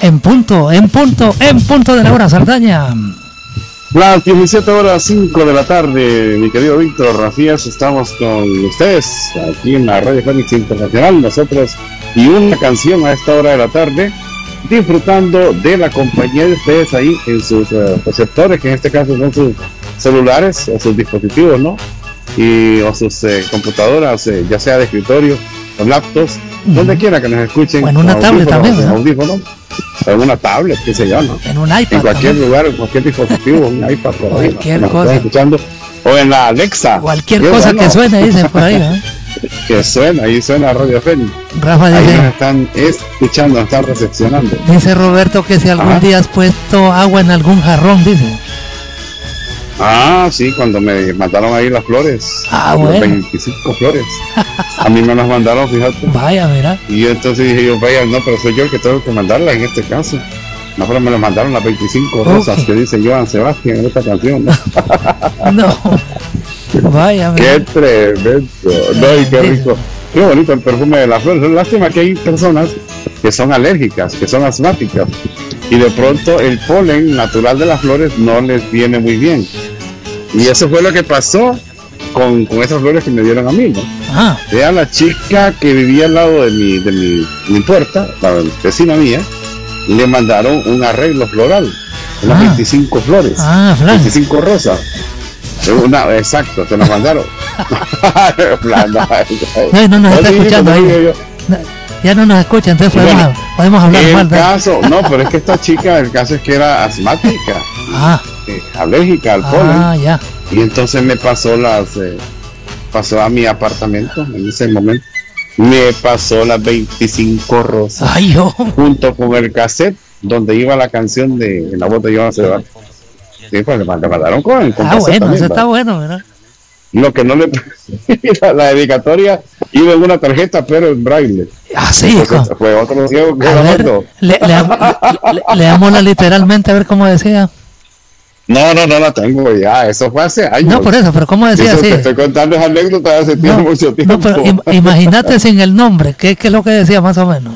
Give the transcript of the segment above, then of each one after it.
en punto de la hora, Saldaña. Las 17:05 de la tarde, mi querido Víctor, así es, estamos con ustedes aquí en la Radio Fénix Internacional, nosotros y una canción a esta hora de la tarde, disfrutando de la compañía de ustedes ahí en sus receptores, que en este caso son sus celulares o sus dispositivos, ¿no? O sus computadoras, ya sea de escritorio o laptops, donde quiera que nos escuchen. O en una tablet también, ¿no? Audífonos, en una tablet, qué sé yo, ¿no? En un iPad. En cualquier también. lugar, en cualquier dispositivo, un iPad por ahí, Cualquier ¿no? cosa. Escuchando, o en la Alexa. Cualquier Qué cosa bueno. que suene, dicen por ahí, ¿eh? Que suena, ahí suena Radio Fénix. Rafa Ahí dice, nos están escuchando, nos están recepcionando. dice Roberto que si algún Ajá. día has puesto agua en algún jarrón, dice. Ah, sí, cuando me mandaron ahí las flores. Ah, las bueno. 25 flores. A mí me las mandaron, fíjate. Vaya, mira. Y entonces dije yo, vaya, no, pero soy yo el que tengo que mandarlas en este caso. No, pero me las mandaron las 25 rosas Ok. que dice Joan Sebastián en esta canción. No. Vaya, mira. Qué tremendo. No, y qué rico. Qué bonito el perfume de las flores. Lástima que hay personas que son alérgicas, que son asmáticas. Y de pronto el polen natural de las flores no les viene muy bien. Y eso fue lo que pasó con esas flores que me dieron a mí, ¿no? Ah, Era la chica que vivía al lado de mi puerta, la vecina mía, le mandaron un arreglo floral, unas 25 flores, ah, Flan. 25 rosas. Exacto, se las mandaron. No nos está escuchando ahí. Ya no nos escuchan, entonces Bueno, podemos hablar el mal de caso, no, pero es que esta chica, el caso es que era asmática, Ah, alérgica al polen, ya. y entonces me pasó pasó a mi apartamento en ese momento, me pasó las 25 rosas, Ay, yo. junto con el cassette donde iba la canción de La Voz de Joan Sebastián. Sí, pues le mandaron con Ah, cassette bueno, también, eso está ¿verdad? bueno, ¿verdad? Lo que no le la dedicatoria iba en una tarjeta, pero en braille. Ah, sí, Entonces, fue otro ciego que a la ver, mandó. leámosla literalmente a ver cómo decía. No la tengo ya, eso fue hace años. No, por eso, pero cómo decía Eso así. te estoy contando esa anécdota de hace mucho tiempo. No, pero imagínate sin el nombre, ¿qué es lo que decía más o menos?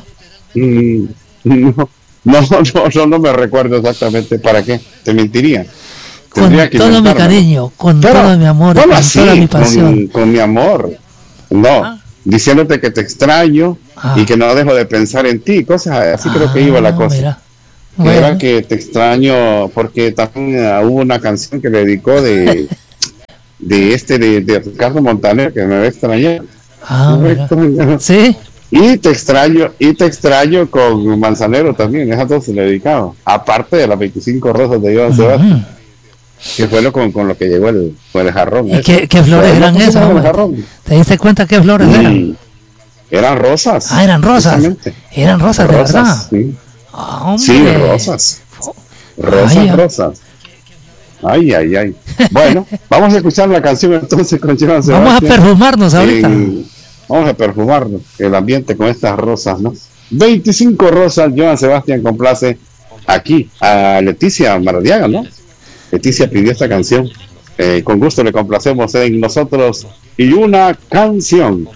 No me recuerdo exactamente para qué, te mentiría. Con Tendría que todo mi inventármelo. cariño, con Pero, todo mi amor, ¿cómo con así? toda mi pasión. Con mi amor. No, diciéndote que te extraño y que no dejo de pensar en ti, cosas así creo que iba la cosa. Mira. Que era Bueno, que te extraño porque también hubo una canción que le dedicó de Ricardo Montaner que me va a extrañar. mira. Sí, Y te extraño con Manzanero también, esas dos se le dedicaba, aparte de las 25 rosas de Joan Sebastián, que fue con lo que llegó el jarrón. ¿y qué flores eran esas? El hombre? jarrón. ¿Te diste cuenta qué flores eran? Eran rosas. Ah, eran rosas. justamente. Eran rosas, de verdad. Sí. Ah, hombre. Sí, rosas. Rosas. Ay. Bueno, vamos a escuchar la canción entonces con Joan Sebastián. Vamos a perfumarnos ahorita. Vamos a perfumarnos el ambiente con estas rosas, ¿no? 25 rosas, Joan Sebastián complace aquí a Leticia Maradiaga, ¿no? Leticia pidió esta canción. Con gusto le complacemos en Nosotros y una canción.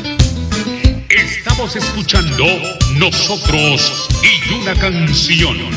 Estamos escuchando Nosotros y una canción.